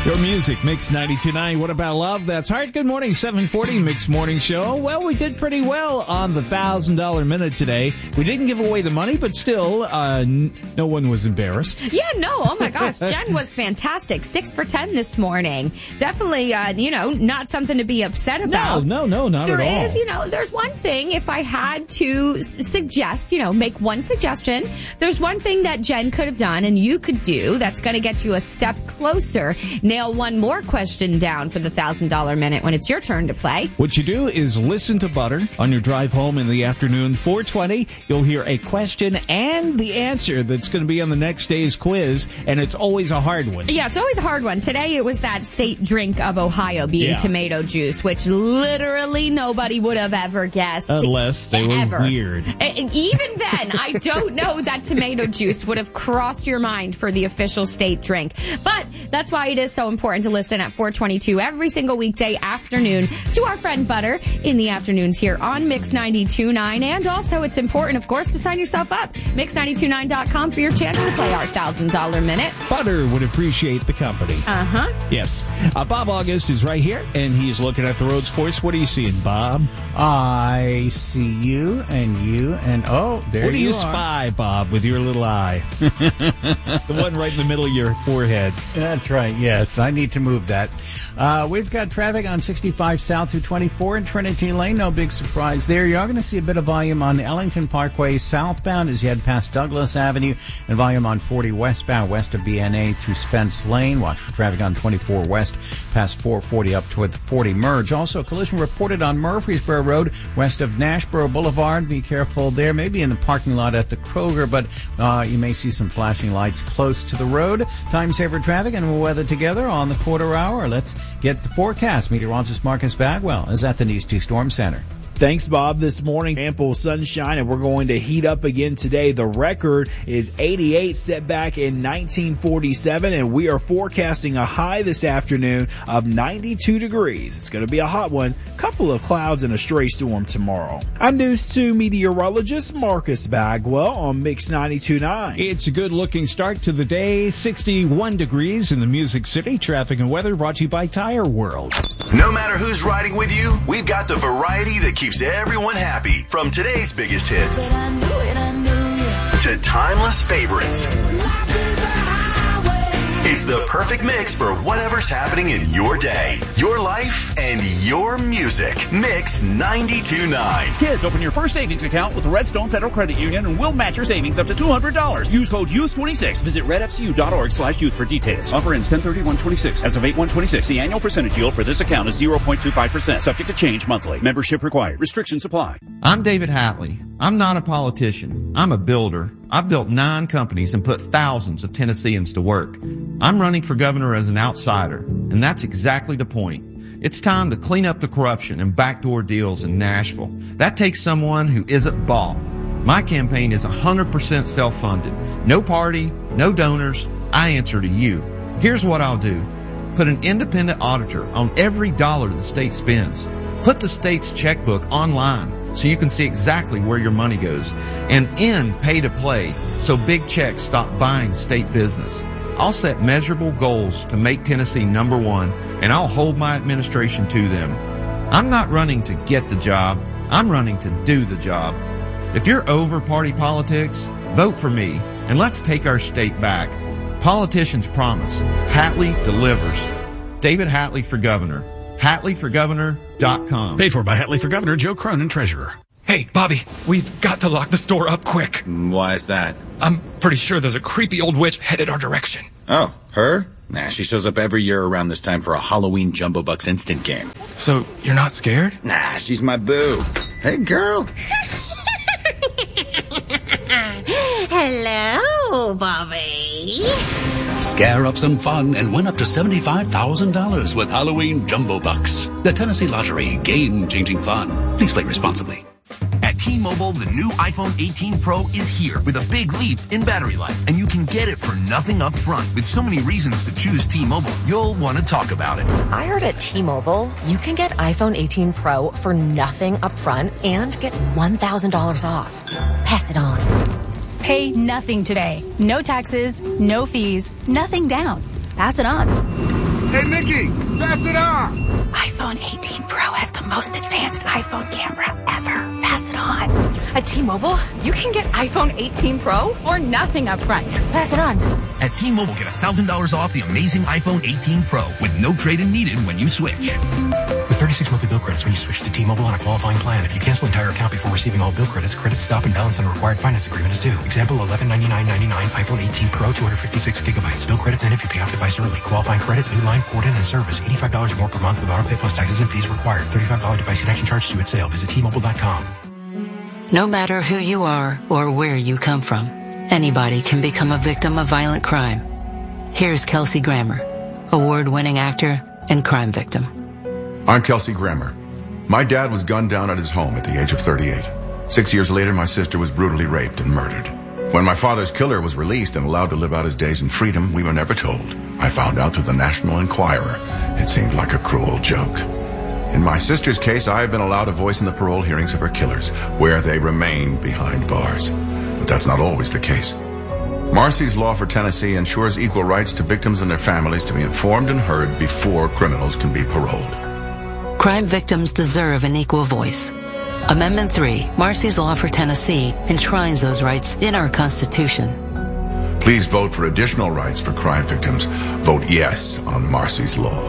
Your music, Mix 92.9. What about love? That's Heart. Good morning, 740 Mix Morning Show. Well, we did pretty well on the $1,000 minute today. We didn't give away the money, but still, no one was embarrassed. Yeah, no. Oh, my gosh. Jen was fantastic. 6 for 10 this morning. Definitely, not something to be upset about. No, not at all. There is, there's one thing. If I had to suggest, make one suggestion, there's one thing that Jen could have done and you could do that's going to get you a step closer. Nail one more question down for the $1,000 minute when it's your turn to play. What you do is listen to Butter on your drive home in the afternoon, 4:20. You'll hear a question and the answer that's going to be on the next day's quiz, and it's always a hard one. Yeah, it's always a hard one. Today it was that state drink of Ohio being tomato juice, which literally nobody would have ever guessed. Unless they were weird. And even then, I don't know that tomato juice would have crossed your mind for the official state drink. But that's why it is so important to listen at 4:22 every single weekday afternoon to our friend Butter in the afternoons here on Mix 92.9. And also, it's important, of course, to sign yourself up. Mix929.com for your chance to play our $1,000 minute. Butter would appreciate the company. Uh-huh. Yes. Bob August is right here, and he's looking at the roads for us. What are you seeing, Bob? I see you, and there you are. What do you spy, Bob, with your little eye? The one right in the middle of your forehead. That's right, yes. I need to move that. We've got traffic on 65 south through 24 in Trinity Lane. No big surprise there. You are going to see a bit of volume on Ellington Parkway southbound as you head past Douglas Avenue, and volume on 40 westbound west of BNA through Spence Lane. Watch for traffic on 24 west past 440 up toward the 40 merge. Also, collision reported on Murfreesboro Road west of Nashboro Boulevard. Be careful there. Maybe in the parking lot at the Kroger, but you may see some flashing lights close to the road. Time saver traffic and weather together on the quarter hour. Let's get the forecast. Meteorologist Marcus Bagwell is at the News 2 Storm Center. Thanks, Bob. This morning, ample sunshine, and we're going to heat up again today. The record is 88, set back in 1947, and we are forecasting a high this afternoon of 92 degrees. It's going to be a hot one. Couple of clouds and a stray storm tomorrow. I'm News 2 meteorologist Marcus Bagwell on Mix 92.9. It's a good-looking start to the day. 61 degrees in the Music City. Traffic and weather brought to you by Tire World. No matter who's riding with you, we've got the variety that keeps everyone happy. From today's biggest hits to timeless favorites. It's the perfect mix for whatever's happening in your day, your life, and your music. Mix 92.9. Kids, open your first savings account with the Redstone Federal Credit Union and we'll match your savings up to $200. Use code YOUTH26. Visit redfcu.org/youth for details. Offer ends 10/31/26. As of 8/1/26, the annual percentage yield for this account is 0.25%. Subject to change monthly. Membership required. Restrictions apply. I'm David Hatley. I'm not a politician. I'm a builder. I've built 9 companies and put thousands of Tennesseans to work. I'm running for governor as an outsider, and that's exactly the point. It's time to clean up the corruption and backdoor deals in Nashville. That takes someone who isn't bought. My campaign is 100% self-funded. No party, no donors. I answer to you. Here's what I'll do. Put an independent auditor on every dollar the state spends. Put the state's checkbook online so you can see exactly where your money goes, and end pay-to-play so big checks stop buying state business. I'll set measurable goals to make Tennessee number one, and I'll hold my administration to them. I'm not running to get the job. I'm running to do the job. If you're over party politics, vote for me, and let's take our state back. Politicians promise. Hatley delivers. David Hatley for governor. HatleyForGovernor.com. Paid for by Hatley for Governor, Joe Cronin, Treasurer. Hey, Bobby, we've got to lock the store up quick. Why is that? I'm pretty sure there's a creepy old witch headed our direction. Oh, her? Nah, she shows up every year around this time for a Halloween Jumbo Bucks instant game. So, you're not scared? Nah, she's my boo. Hey, girl. Hello, Bobby. Scare up some fun and win up to $75,000 with Halloween Jumbo Bucks. The Tennessee Lottery, game-changing fun. Please play responsibly. At T-Mobile, the new iPhone 18 Pro is here with a big leap in battery life, and you can get it for nothing up front. With so many reasons to choose T-Mobile, you'll want to talk about it. I heard at T-Mobile, you can get iPhone 18 Pro for nothing up front and get $1,000 off. Pass it on. Pay nothing today. No taxes, no fees, nothing down. Pass it on. Hey, Mickey, pass it on. iPhone 18 Pro has the most advanced iPhone camera ever. Pass it on. At T-Mobile, you can get iPhone 18 Pro for nothing up front. Pass it on. At T-Mobile, get $1,000 off the amazing iPhone 18 Pro with no trade-in needed when you switch. With 36 monthly bill credits when you switch to T-Mobile on a qualifying plan. If you cancel entire account before receiving all bill credits, credit stop and balance on a required finance agreement is due. Example, $1199.99 iPhone 18 Pro, 256 gigabytes. Bill credits end if you pay off device early. Qualifying credit, new line, port in, and service. $85 more per month with auto pay plus taxes and fees required. $35 device connection charge due at sale. Visit T-Mobile.com. No matter who you are or where you come from, anybody can become a victim of violent crime. Here's Kelsey Grammer, award-winning actor and crime victim. I'm Kelsey Grammer. My dad was gunned down at his home at the age of 38. 6 years later, my sister was brutally raped and murdered. When my father's killer was released and allowed to live out his days in freedom, we were never told. I found out through the National Enquirer. It seemed like a cruel joke. In my sister's case, I have been allowed a voice in the parole hearings of her killers, where they remain behind bars. But that's not always the case. Marcy's Law for Tennessee ensures equal rights to victims and their families to be informed and heard before criminals can be paroled. Crime victims deserve an equal voice. Amendment 3, Marcy's Law for Tennessee, enshrines those rights in our Constitution. Please vote for additional rights for crime victims. Vote yes on Marcy's Law.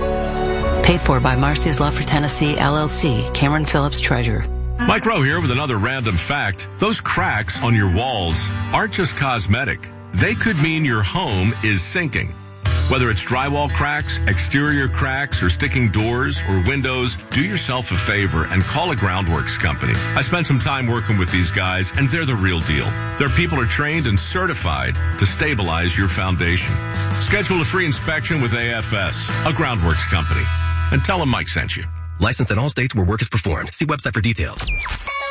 Paid for by Marcy's Law for Tennessee, LLC, Cameron Phillips, Treasurer. Mike Rowe here with another random fact. Those cracks on your walls aren't just cosmetic. They could mean your home is sinking. Whether it's drywall cracks, exterior cracks, or sticking doors or windows, do yourself a favor and call a Groundworks company. I spent some time working with these guys, and they're the real deal. Their people are trained and certified to stabilize your foundation. Schedule a free inspection with AFS, a Groundworks company, and tell them Mike sent you. Licensed in all states where work is performed. See website for details.